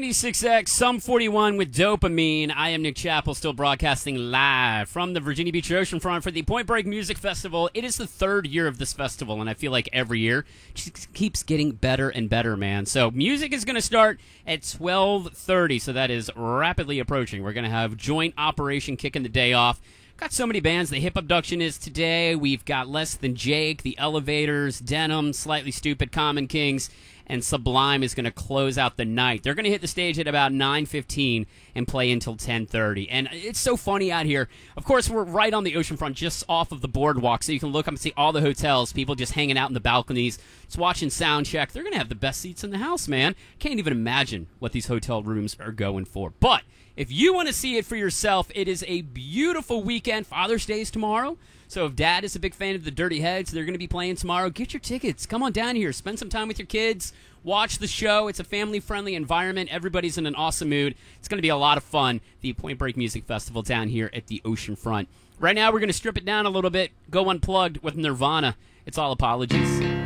96X, Sum 41 with Dopamine. I am Nick Chappell, still broadcasting live from the Virginia Beach Oceanfront for the Point Break Music Festival. It is the third year of this festival, and I feel like every year it just keeps getting better and better, man. So music is going to start at 12:30, so that is rapidly approaching. We're going to have Joint Operation kicking the day off. Got so many bands. The Hip Abduction is today. We've got Less Than Jake, The Elevators, Denim, Slightly Stupid, Common Kings, and Sublime is going to close out the night. They're going to hit the stage at about 9:15 and play until 10:30. And it's so funny out here. Of course, we're right on the oceanfront, just off of the boardwalk, so you can look up and see all the hotels, people just hanging out in the balconies, just watching sound check. They're going to have the best seats in the house, man. Can't even imagine what these hotel rooms are going for. But if you want to see it for yourself, it is a beautiful weekend. Father's Day is tomorrow. So if Dad is a big fan of the Dirty Heads, they're going to be playing tomorrow. Get your tickets. Come on down here. Spend some time with your kids. Watch the show. It's a family-friendly environment. Everybody's in an awesome mood. It's going to be a lot of fun. The Point Break Music Festival down here at the oceanfront. Right now, we're going to strip it down a little bit. Go unplugged with Nirvana. It's all apologies.